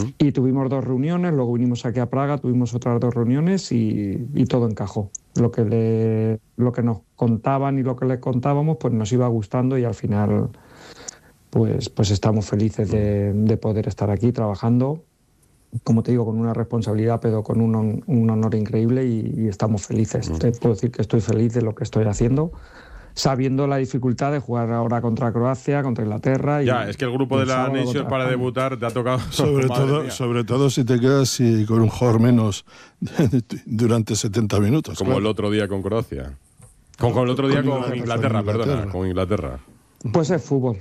Y tuvimos 2 reuniones, luego vinimos aquí a Praga, tuvimos otras 2 reuniones y todo encajó. Lo que nos contaban y lo que le contábamos, pues nos iba gustando y al final pues estamos felices de poder estar aquí trabajando, como te digo, con una responsabilidad, pero con un honor increíble y estamos felices. Te puedo decir que estoy feliz de lo que estoy haciendo, sabiendo la dificultad de jugar ahora contra Croacia, contra Inglaterra. Ya, es que el grupo de la Nations para debutar te ha tocado. Sobre todo si te quedas con un jugador menos durante 70 minutos. Como el otro día con Croacia. Con Inglaterra. Pues es fútbol,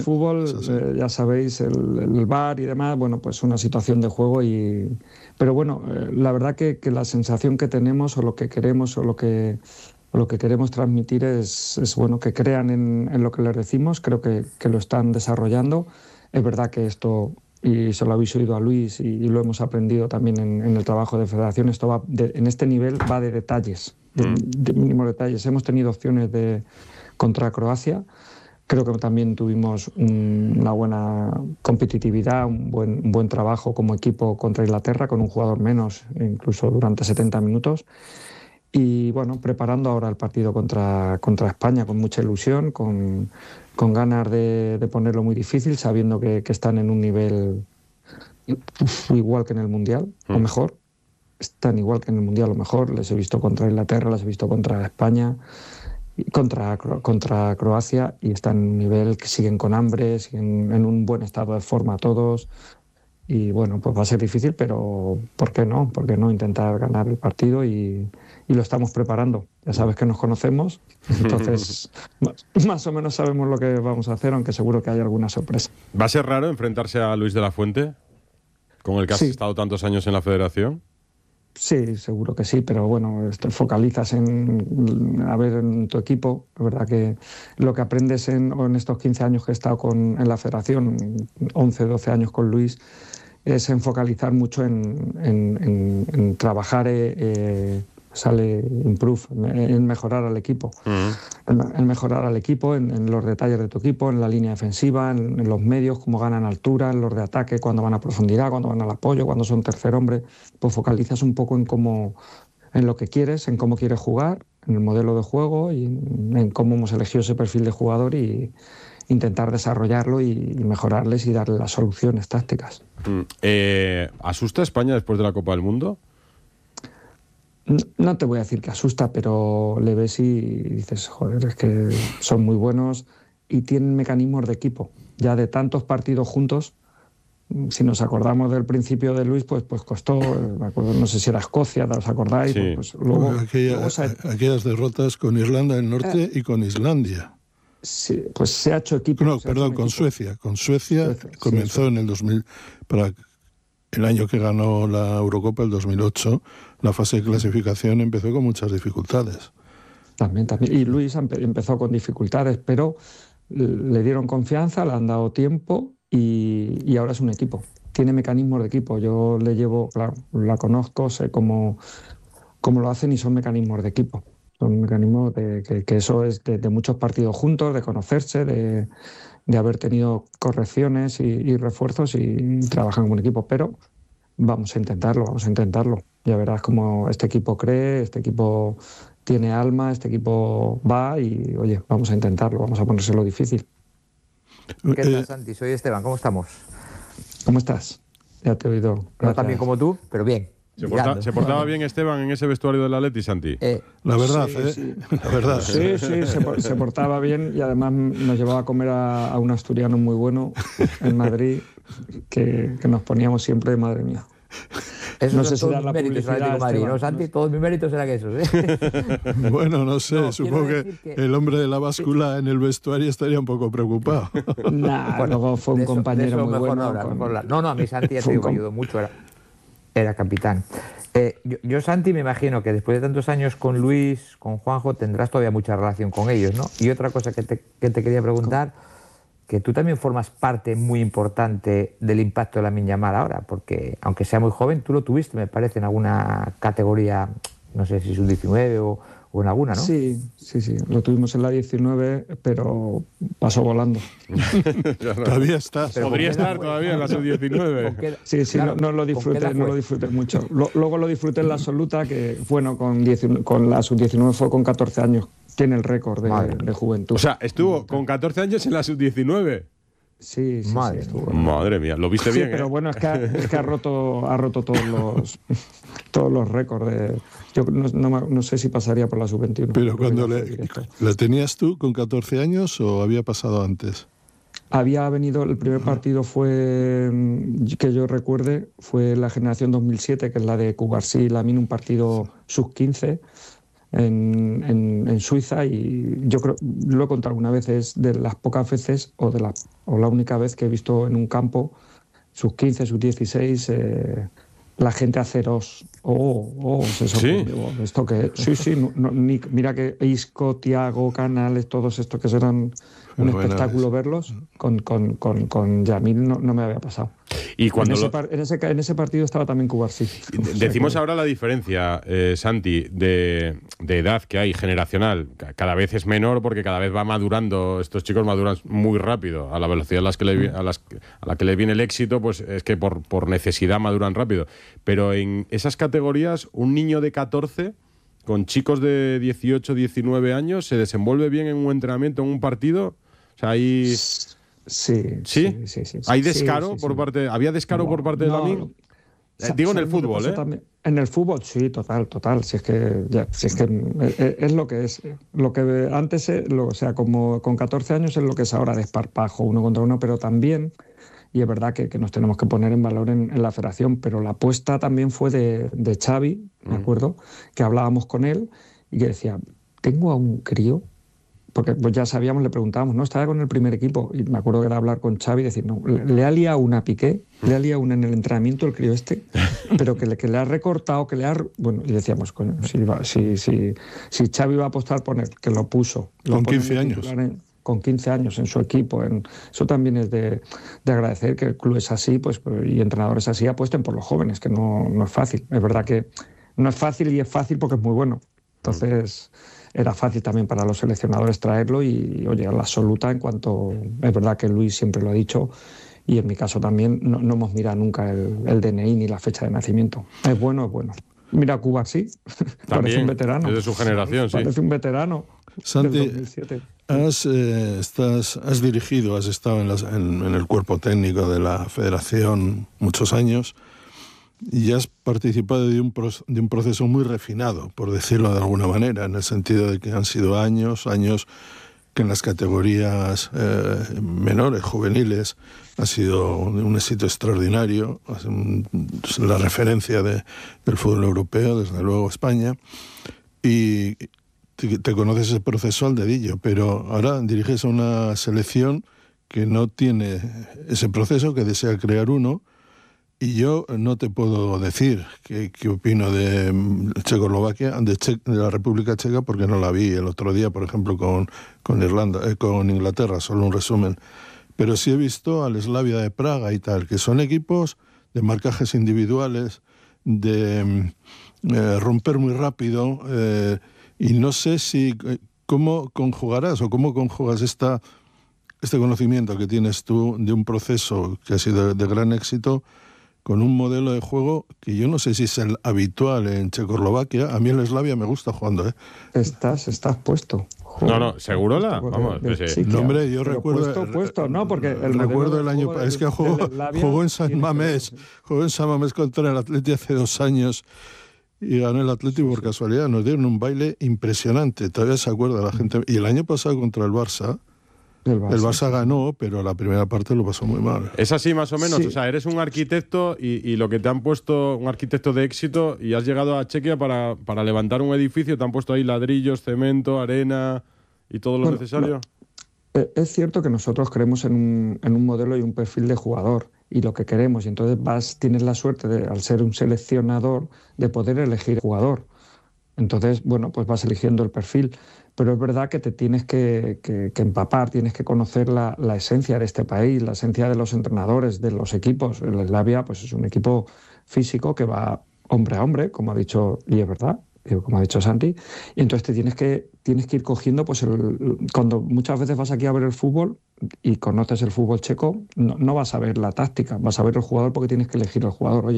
ya sabéis, el VAR y demás, bueno, pues una situación de juego pero bueno, la verdad que la sensación que tenemos o lo que queremos o lo que queremos transmitir es bueno, que crean en lo que les decimos, creo que lo están desarrollando. Es verdad que esto, y se lo habéis oído a Luis y lo hemos aprendido también en el trabajo de federación, esto en este nivel va de detalles, de mínimos detalles. Hemos tenido opciones contra Croacia. Creo que también tuvimos una buena competitividad, un buen trabajo como equipo contra Inglaterra, con un jugador menos, incluso durante 70 minutos. Y bueno, preparando ahora el partido contra España con mucha ilusión, con ganas de ponerlo muy difícil, sabiendo que están en un nivel igual que en el Mundial, o mejor. Están igual que en el Mundial, o mejor. Les he visto contra Inglaterra, les he visto contra España, contra Croacia, y están en un nivel que siguen con hambre, siguen en un buen estado de forma todos. Y bueno, pues va a ser difícil, pero ¿por qué no? ¿Por qué no intentar ganar el partido? Y lo estamos preparando. Ya sabes que nos conocemos, entonces más o menos sabemos lo que vamos a hacer, aunque seguro que hay alguna sorpresa. ¿Va a ser raro enfrentarse a Luis de la Fuente, con el que has estado tantos años en la federación? Sí, seguro que sí, pero bueno, te focalizas en tu equipo. Es verdad que lo que aprendes en estos 15 años que he estado en la federación, 11, 12 años con Luis, es en focalizar mucho en trabajar, improve, en mejorar al equipo. En mejorar al equipo, en los detalles de tu equipo, en la línea defensiva, en los medios, cómo ganan altura, en los de ataque, cuando van a profundidad, cuando van al apoyo, cuando son tercer hombre. Pues focalizas un poco en lo que quieres, en cómo quieres jugar, en el modelo de juego y en cómo hemos elegido ese perfil de jugador y intentar desarrollarlo y mejorarles y darle las soluciones tácticas. ¿Asusta España después de la Copa del Mundo? No te voy a decir que asusta, pero le ves y dices, joder, es que son muy buenos y tienen mecanismos de equipo. Ya de tantos partidos juntos, si nos acordamos del principio de Luis, pues costó, me acuerdo, no sé si era Escocia, ¿os acordáis? Sí. Pues luego, aquellas derrotas con Irlanda del Norte y con Islandia. Sí, pues se ha hecho equipo. No, perdón, con Suecia. Con Suecia comenzó en el 2000, para el año que ganó la Eurocopa, el 2008, la fase de clasificación empezó con muchas dificultades. También. Y Luis empezó con dificultades, pero le dieron confianza, le han dado tiempo y ahora es un equipo. Tiene mecanismos de equipo. Yo le llevo, claro, la conozco, sé cómo lo hacen y son mecanismos de equipo. Son mecanismos que eso es de muchos partidos juntos, de conocerse, de haber tenido correcciones y refuerzos y trabajan como un equipo. Pero vamos a intentarlo. Ya verás cómo este equipo cree, este equipo tiene alma, este equipo va y, oye, vamos a intentarlo, vamos a ponérselo difícil. ¿Qué tal, Santi? Soy Esteban, ¿cómo estamos? ¿Cómo estás? Ya te he oído. No tan bien como tú, pero bien. ¿Se portaba bien Esteban en ese vestuario del Atleti, Santi? La verdad, sí. La verdad. Sí, se portaba bien y además nos llevaba a comer a un asturiano muy bueno en Madrid que nos poníamos siempre, madre mía. Eso no son sé si todos mis méritos en Atlético de Madrid, ¿no, Santi? Todos mis méritos eran esos, ¿eh? Bueno, no sé, supongo que el hombre de la báscula en el vestuario estaría un poco preocupado. Luego fue un compañero muy bueno. No, a mí Santi ya te digo, me ayudó mucho, era capitán. Yo, Santi, me imagino que después de tantos años con Luis, con Juanjo, tendrás todavía mucha relación con ellos, ¿no? Y otra cosa que te quería preguntar, que tú también formas parte muy importante del impacto de Lamine Yamal ahora, porque aunque sea muy joven, tú lo tuviste, me parece, en alguna categoría, no sé si sub-19 o en alguna, ¿no? Sí, lo tuvimos en la 19, pero pasó volando. Todavía está. Podría estar todavía en la sub-19. Sí, claro, no lo disfruté mucho. Luego lo disfruté en la absoluta, que bueno, con la sub-19 fue con 14 años. Tiene el récord de juventud. O sea, estuvo con 14 años en la sub-19. Sí, Madre mía, lo viste bien. Pero bueno, es que ha roto todos los récords. Yo no sé si pasaría por la sub-21. Pero cuando ¿la tenías tú con 14 años o había pasado antes? Había venido, el primer partido fue, que yo recuerde, fue la generación 2007, que es la de Cubarsí y Lamine, un partido sub-15 en Suiza, y yo creo, lo he contado alguna vez, es de las pocas veces o la única vez que he visto en un campo sub-15, sub-16 la gente haceros se sorprendió. ¿Sí? Esto que mira que Isco, Thiago, Canales, todos estos que eran un espectáculo verlos, con Yamil no me había pasado. Y cuando en ese partido estaba también Cubarsí. Decimos ahora la diferencia, Santi, de edad que hay generacional. Cada vez es menor porque cada vez va madurando. Estos chicos maduran muy rápido. A la velocidad a la que le viene el éxito, pues es que por necesidad maduran rápido. Pero en esas categorías, un niño de 14 con chicos de 18, 19 años se desenvuelve bien en un entrenamiento, en un partido. O sea, hay... Sí. ¿Hay descaro por parte? ¿Había descaro por parte de Lamine? Digo en el fútbol, ¿eh? En el fútbol, sí, total. Si es que es lo que es. Lo que antes, o sea, como con 14 años es lo que es ahora, desparpajo, uno contra uno, pero también, y es verdad que nos tenemos que poner en valor en la federación, pero la apuesta también fue de Xavi, me acuerdo, que hablábamos con él y que decía, tengo a un crío, porque pues ya sabíamos, le preguntábamos, ¿no? Estaba con el primer equipo, y me acuerdo que era hablar con Xavi y decir, no, le ha liado una Piqué, le ha liado una en el entrenamiento el crío este, pero que le ha recortado, bueno, y decíamos, coño, si Xavi va a apostar por él, que lo puso. Con 15 años. Con 15 años en su equipo. Eso también es de agradecer, que el club es así, pues, y entrenadores así apuesten por los jóvenes, que no es fácil. Es verdad que no es fácil, y es fácil porque es muy bueno. Entonces era fácil también para los seleccionadores traerlo, y oye, a la absoluta, en cuanto, es verdad que Luis siempre lo ha dicho, y en mi caso también, no hemos mirado nunca el DNI ni la fecha de nacimiento. Es bueno. Mira, Cuba sí, parece un veterano. Es de su generación, sí. Parece un veterano. Santi, del 2007. Has dirigido, has estado en el cuerpo técnico de la federación muchos años, y has participado de un proceso muy refinado, por decirlo de alguna manera, en el sentido de que han sido años que en las categorías menores, juveniles, ha sido un éxito extraordinario, la referencia del fútbol europeo, desde luego España, y te conoces ese proceso al dedillo, pero ahora diriges a una selección que no tiene ese proceso, que desea crear uno. Y yo no te puedo decir qué opino de Checoslovaquia, de la República Checa, porque no la vi el otro día, por ejemplo, con Inglaterra, solo un resumen. Pero sí he visto al Slavia de Praga y tal, que son equipos de marcajes individuales, de romper muy rápido, y no sé cómo conjugarás o cómo conjugas este conocimiento que tienes tú de un proceso que ha sido de gran éxito, con un modelo de juego que yo no sé si es el habitual en Checoslovaquia. A mí el Slavia me gusta jugando, ¿eh? Estás puesto. Joder, no, ¿Segurola? Vamos. Sí, no, hombre, yo recuerdo... Puesto, no, porque... Recuerdo el año... Es que jugó en San Mamés. Jugó en San Mamés contra el Atleti hace 2 años y ganó el Atleti por casualidad. Nos dieron un baile impresionante. Todavía se acuerda la gente. Y el año pasado contra el Barça... El Barça ganó, pero la primera parte lo pasó muy mal. Es así más o menos, sí. O sea, eres un arquitecto y lo que te han puesto, un arquitecto de éxito, y has llegado a Chequia para levantar un edificio, te han puesto ahí ladrillos, cemento, arena y todo lo necesario. Es cierto que nosotros creemos en un modelo y un perfil de jugador y lo que queremos, y entonces tienes la suerte al ser un seleccionador, de poder elegir jugador. Entonces, bueno, pues vas eligiendo el perfil. Pero es verdad que te tienes que empapar, tienes que conocer la esencia de este país, la esencia de los entrenadores, de los equipos. El Slavia pues es un equipo físico que va hombre a hombre, como ha dicho, y es verdad. como ha dicho Santi, y entonces tienes que ir cogiendo, pues cuando muchas veces vas aquí a ver el fútbol y conoces el fútbol checo, no vas a ver la táctica, vas a ver el jugador porque tienes que elegir el jugador. Oye,